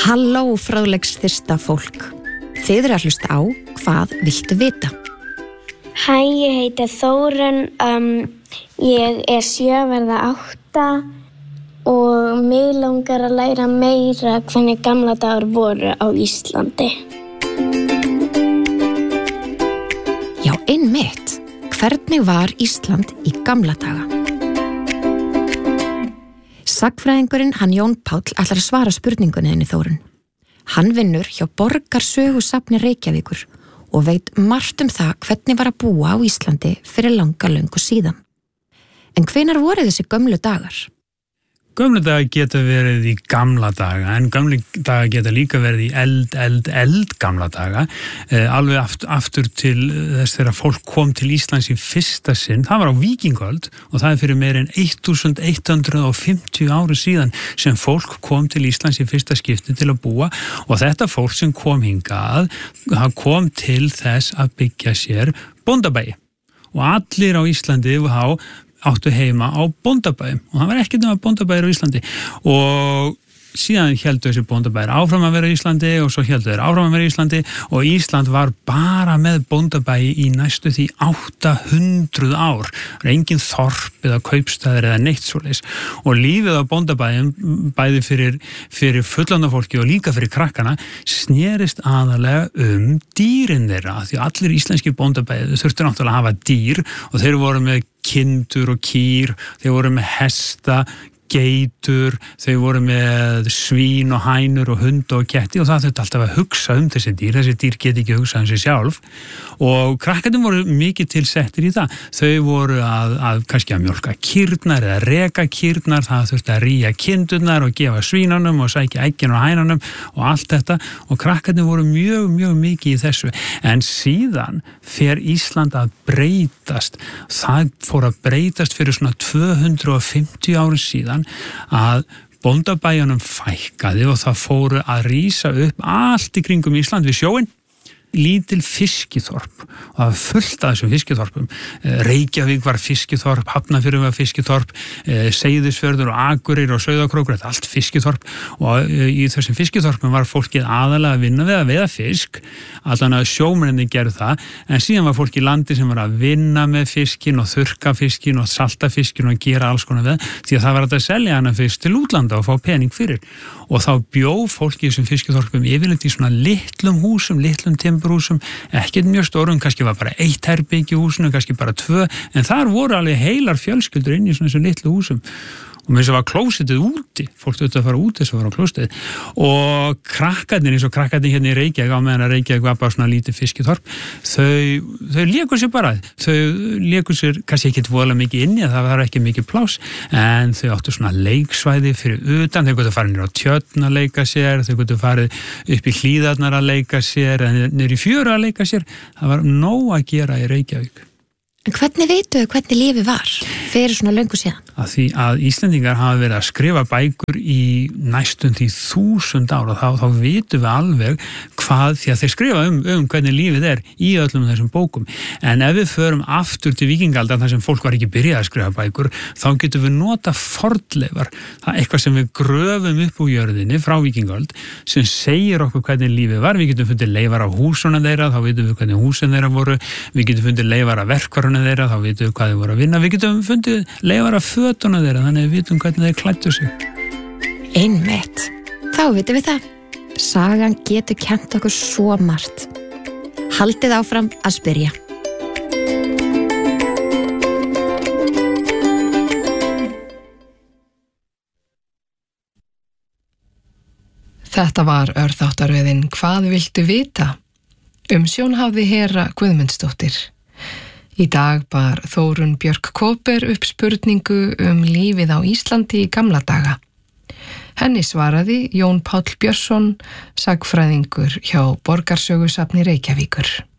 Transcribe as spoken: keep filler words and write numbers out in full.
Halló fráðlegs þyrsta fólk. Þið eru að hlusta á Hvað viltu vita? Hæ, ég heiti Þórunn, um, ég er sjö verða átta og mig langar að læra meira hvernig gamla dagar voru á Íslandi. Já, einmitt. Hvernig var Ísland í gamla daga? Sagnfræðingurinn hann Jón Páll ætlar að svara spurningunni þinni Þórunn. Hann vinnur hjá Borgarsögusafni Reykjavíkur og veit margt um það hvernig var að búa á Íslandi fyrir langa löngu síðan. En hvenær voru þessi gömlu dagar? Gömlu dagar geta verið í gamla daga, en gamlu dagar geta líka verið í eld, eld, eld gamla daga, eh, alveg aftur, aftur til þess þegar fólk kom til Íslands í fyrsta sinn. Það var á víkingaöld og það er fyrir meir en ellefu fimmtíu ári síðan sem fólk kom til Íslands í fyrsta skipti til að búa og þetta fólk sem kom hingað, það kom til þess að byggja sér bóndabæi og allir á Íslandi þá áttu heima á bóndabæjum og það var ekkert nema bóndabæjur á Íslandi og síðan héldu þessi bóndabæjur áfram að vera í Íslandi og svo héldu þeir áfram að vera í Íslandi og Ísland var bara með bóndabæji í næstu því átta hundruð ár. Það er engin þorp eða kaupstaðir eða neitt svoleiðis og lífið á bóndabæjum bæði fyrir, fyrir fullorðna fólki og líka fyrir krakkana snerist aðalega um dýrin þeirra því allir íslenski bóndabæjur þurftu náttúrulega að hafa dýr og þeir voru með kindur og kýr, þeir voru með hesta, geitur, þau voru með svín og hænur og hund og ketti og það þurfti alltaf að hugsa um þessi dýr, þessi dýr geti ekki hugsað um sig sjálf og krakkarnir voru mikið til settir í það. Þau voru að, að kannski að mjólka kýrnar eða reka kýrnar, það þurfti að ríja kindurnar og gefa svínunum og sækja eggin og hænunum og allt þetta og krakkarnir voru mjög, mjög mikið í þessu. En síðan fer Ísland að breytast, það fór að breytast fyrir svona tvö hundruð og fimmtíu ári síðan að bóndabæjunum fækkaði og það fóru að rísa upp allt í kringum Ísland við sjóinn lítil fiskiþorp og það var fullt af þessum fiskiþorpum. Reykjavík var fiskiþorp, Hafnarfjörður var fiskiþorp, Seyðisfjörður og Akureyri og Sauðárkrókur, þetta allt fiskiþorp og í þessum fiskiþorpum var fólkið aðalega að vinna við að veiða fisk, allan að sjómenninni gerðu það, en síðan var fólk í landi sem var að vinna með fiskin og þurrka fiskin og salta fiskin og gera alls konar við, því að það var að selja hana fisk til útlanda og fá pening fyrir. Og þá bjó fólk í þessum fiskiþorpum yfirleitt í svona litlum húsum, litlum timburhúsum, ekkert mjög stórum, kannski var bara eitt herbyggi í húsinu, kannski bara tvö, en þar voru alveg heilar fjölskyldur inn í svona þessum litlu húsum. Og með þess að var klósettið úti, fólk þurfti að fara út þess að fara á klósettið og krakkarnir eins og krakkarnir hérna í Reykjavík á meðan að Reykjavík var bara svona lítið fiskiþorp, þau, þau léku sér bara, þau léku sér kannski ekkert voðalega mikið inni, það var ekki mikið pláss, en þau áttu svona leiksvæði fyrir utan, þau gætu farið niður á tjörn að leika sér, þau gætu farið upp í hlíðarnar að leika sér, niður í fjöru að leika sér, það var nóg að gera í Reykjavík. En hvernig veitu þau hvernig lífið var fyrir svona löngu síðan? Að því að Íslendingar hafa verið að skrifa bækur í næstum því þúsund ára og þá, þá vitum við alveg hvað, því að þeir skrifa um, um hvernig lífið er í öllum þessum bókum. En ef við förum aftur til víkingaldan þar sem fólk var ekki byrjað að skrifa bækur, þá getum við nota fornleifar, það er eitthvað sem við gröfum upp úr jörðinni frá víkingöld sem segir okkur hvernig lífið var. Við getum fundið leifar af húsuna þeirra, þá vitum við hvernig húsin þeirra voru, við getum fundið leifar af verkvarana þeirra, þá vitum við hvað þeir voru að vinna, við getum fundið leifar af fötuna þeirra, þannig við vitum hvernig þeir klæddu sig. Einmitt. Þá vitum við það. Sagan getur kennt okkur svo margt. Haldið áfram að spyrja. Þetta var örþáttaröðin Hvað viltu vita? Umsjón hafði Hera Guðmundsdóttir. Í dag bar Þórunn Björk Kóper upp spurningu um lífið á Íslandi í gamla daga. Henni svaraði Jón Páll Björnsson, sagnfræðingur hjá Borgarsögusafni Reykjavíkur.